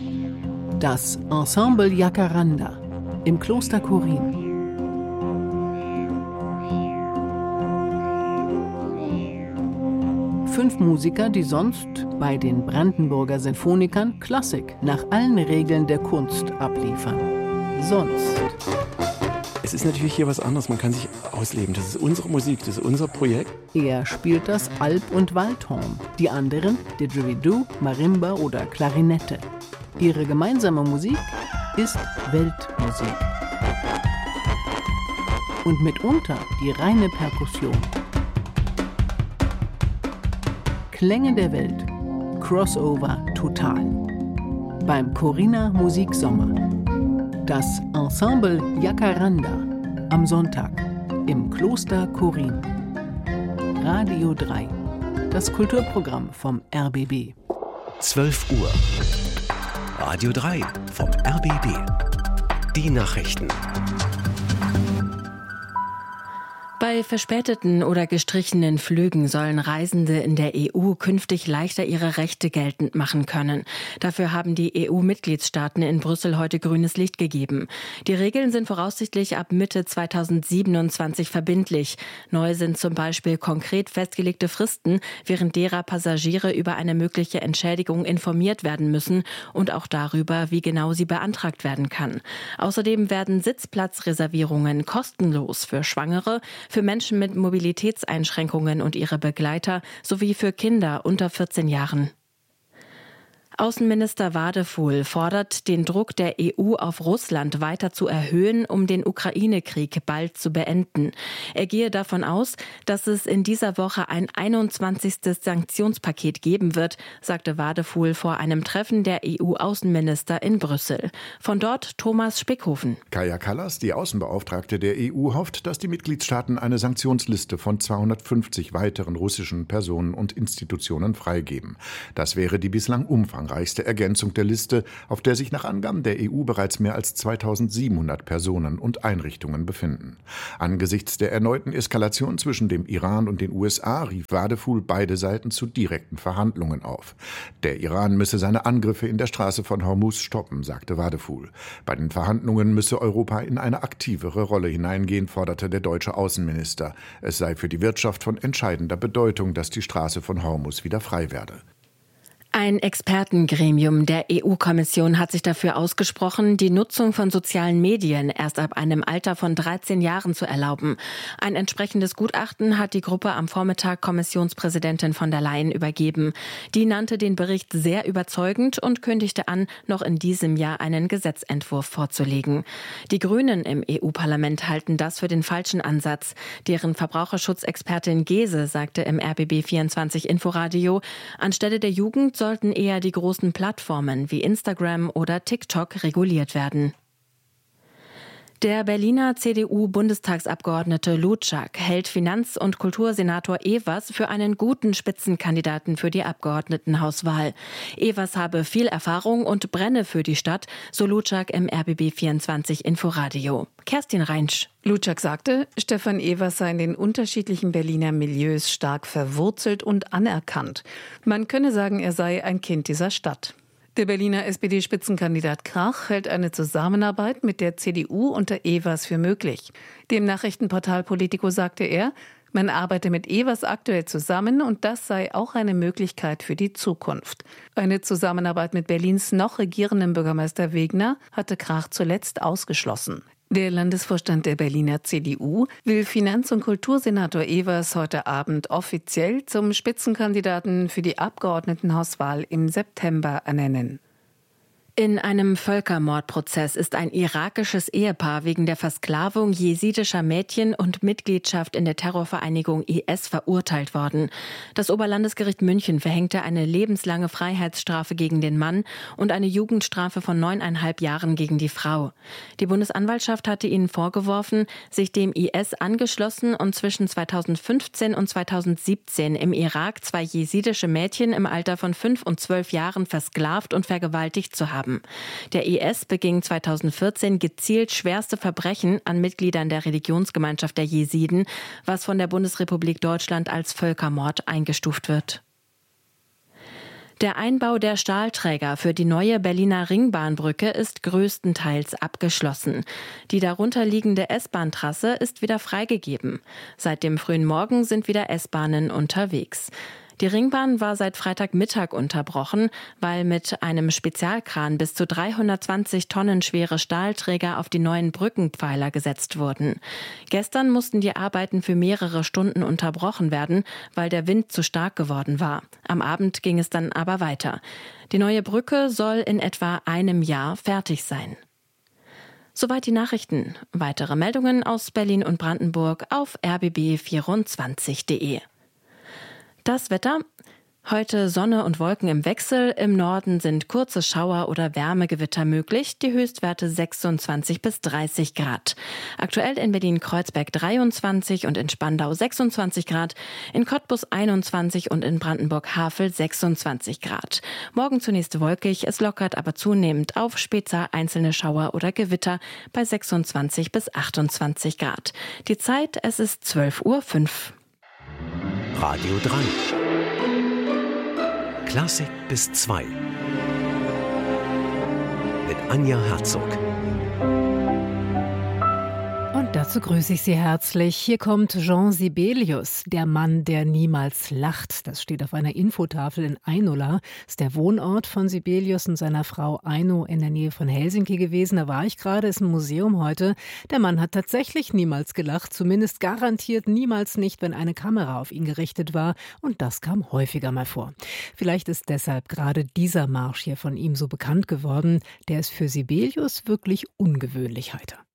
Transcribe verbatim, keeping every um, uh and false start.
Das Ensemble Jacaranda im Kloster Chorin. Fünf Musiker, die sonst bei den Brandenburger Sinfonikern Klassik nach allen Regeln der Kunst abliefern. Sonst. Es ist natürlich hier was anderes, man kann sich ausleben. Das ist unsere Musik, das ist unser Projekt. Er spielt das Alp- und Waldhorn, die anderen Didgeridoo, Marimba oder Klarinette. Ihre gemeinsame Musik ist Weltmusik. Und mitunter die reine Perkussion. Klänge der Welt. Crossover total. Beim Choriner Musiksommer. Das Ensemble Jacaranda am Sonntag im Kloster Chorin. Radio drei. Das Kulturprogramm vom R B B. zwölf Uhr. Radio drei vom R B B. Die Nachrichten. Bei verspäteten oder gestrichenen Flügen sollen Reisende in der E U künftig leichter ihre Rechte geltend machen können. Dafür haben die E U-Mitgliedstaaten in Brüssel heute grünes Licht gegeben. Die Regeln sind voraussichtlich ab Mitte zweitausendsiebenundzwanzig verbindlich. Neu sind zum Beispiel konkret festgelegte Fristen, während derer Passagiere über eine mögliche Entschädigung informiert werden müssen und auch darüber, wie genau sie beantragt werden kann. Außerdem werden Sitzplatzreservierungen kostenlos für Schwangere, für Menschen mit Mobilitätseinschränkungen und ihre Begleiter sowie für Kinder unter vierzehn Jahren. Außenminister Wadefuhl fordert, den Druck der E U auf Russland weiter zu erhöhen, um den Ukraine-Krieg bald zu beenden. Er gehe davon aus, dass es in dieser Woche ein einundzwanzigstes Sanktionspaket geben wird, sagte Wadefuhl vor einem Treffen der E U-Außenminister in Brüssel. Von dort Thomas Spickhofen. Kaja Kallas, die Außenbeauftragte der E U, hofft, dass die Mitgliedstaaten eine Sanktionsliste von zweihundertfünfzig weiteren russischen Personen und Institutionen freigeben. Das wäre die bislang umfangreichste reichste Ergänzung der Liste, auf der sich nach Angaben der E U bereits mehr als zweitausendsiebenhundert Personen und Einrichtungen befinden. Angesichts der erneuten Eskalation zwischen dem Iran und den U S A rief Wadefuhl beide Seiten zu direkten Verhandlungen auf. Der Iran müsse seine Angriffe in der Straße von Hormuz stoppen, sagte Wadefuhl. Bei den Verhandlungen müsse Europa in eine aktivere Rolle hineingehen, forderte der deutsche Außenminister. Es sei für die Wirtschaft von entscheidender Bedeutung, dass die Straße von Hormuz wieder frei werde. Ein Expertengremium der E U-Kommission hat sich dafür ausgesprochen, die Nutzung von sozialen Medien erst ab einem Alter von dreizehn Jahren zu erlauben. Ein entsprechendes Gutachten hat die Gruppe am Vormittag Kommissionspräsidentin von der Leyen übergeben. Die nannte den Bericht sehr überzeugend und kündigte an, noch in diesem Jahr einen Gesetzentwurf vorzulegen. Die Grünen im E U-Parlament halten das für den falschen Ansatz. Deren Verbraucherschutzexpertin Gese sagte im R B B vierundzwanzig Inforadio, anstelle der Jugend sollten eher die großen Plattformen wie Instagram oder TikTok reguliert werden. Der Berliner C D U-Bundestagsabgeordnete Luczak hält Finanz- und Kultursenator Evers für einen guten Spitzenkandidaten für die Abgeordnetenhauswahl. Evers habe viel Erfahrung und brenne für die Stadt, so Luczak im R B B vierundzwanzig Inforadio. Kerstin Reinsch. Luczak sagte, Stefan Evers sei in den unterschiedlichen Berliner Milieus stark verwurzelt und anerkannt. Man könne sagen, er sei ein Kind dieser Stadt. Der Berliner S P D-Spitzenkandidat Krach hält eine Zusammenarbeit mit der C D U unter Evers für möglich. Dem Nachrichtenportal Politico sagte er, man arbeite mit Evers aktuell zusammen und das sei auch eine Möglichkeit für die Zukunft. Eine Zusammenarbeit mit Berlins noch regierendem Bürgermeister Wegner hatte Krach zuletzt ausgeschlossen. Der Landesvorstand der Berliner C D U will Finanz- und Kultursenator Evers heute Abend offiziell zum Spitzenkandidaten für die Abgeordnetenhauswahl im September ernennen. In einem Völkermordprozess ist ein irakisches Ehepaar wegen der Versklavung jesidischer Mädchen und Mitgliedschaft in der Terrorvereinigung I S verurteilt worden. Das Oberlandesgericht München verhängte eine lebenslange Freiheitsstrafe gegen den Mann und eine Jugendstrafe von neuneinhalb Jahren gegen die Frau. Die Bundesanwaltschaft hatte ihnen vorgeworfen, sich dem I S angeschlossen und zwischen zweitausendfünfzehn und zweitausendsiebzehn im Irak zwei jesidische Mädchen im Alter von fünf und zwölf Jahren versklavt und vergewaltigt zu haben. Der I S beging zweitausendvierzehn gezielt schwerste Verbrechen an Mitgliedern der Religionsgemeinschaft der Jesiden, was von der Bundesrepublik Deutschland als Völkermord eingestuft wird. Der Einbau der Stahlträger für die neue Berliner Ringbahnbrücke ist größtenteils abgeschlossen. Die darunterliegende S-Bahn-Trasse ist wieder freigegeben. Seit dem frühen Morgen sind wieder S-Bahnen unterwegs. Die Ringbahn war seit Freitagmittag unterbrochen, weil mit einem Spezialkran bis zu dreihundertzwanzig Tonnen schwere Stahlträger auf die neuen Brückenpfeiler gesetzt wurden. Gestern mussten die Arbeiten für mehrere Stunden unterbrochen werden, weil der Wind zu stark geworden war. Am Abend ging es dann aber weiter. Die neue Brücke soll in etwa einem Jahr fertig sein. Soweit die Nachrichten. Weitere Meldungen aus Berlin und Brandenburg auf r b b vierundzwanzig punkt de. Das Wetter. Heute Sonne und Wolken im Wechsel. Im Norden sind kurze Schauer oder Wärmegewitter möglich. Die Höchstwerte sechsundzwanzig bis dreißig Grad. Aktuell in Berlin-Kreuzberg dreiundzwanzig und in Spandau sechsundzwanzig Grad. In Cottbus einundzwanzig und in Brandenburg-Havel sechsundzwanzig Grad. Morgen zunächst wolkig, es lockert aber zunehmend auf. Später einzelne Schauer oder Gewitter bei sechsundzwanzig bis achtundzwanzig Grad. Die Zeit, es ist zwölf Uhr fünf. Radio drei. Klassik bis zwei. Mit Anja Herzog. Und dazu grüße ich Sie herzlich. Hier kommt Jean Sibelius, der Mann, der niemals lacht. Das steht auf einer Infotafel in Einola. Das ist der Wohnort von Sibelius und seiner Frau Aino in der Nähe von Helsinki gewesen. Da war ich gerade, ist ein Museum heute. Der Mann hat tatsächlich niemals gelacht, zumindest garantiert niemals nicht, wenn eine Kamera auf ihn gerichtet war. Und das kam häufiger mal vor. Vielleicht ist deshalb gerade dieser Marsch hier von ihm so bekannt geworden. Der ist für Sibelius wirklich ungewöhnlich heiter.